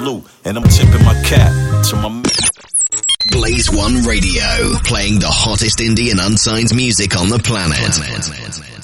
salute. And I'm tipping my cap to my... Blaze One Radio, playing the hottest indie and unsigned music on the planet.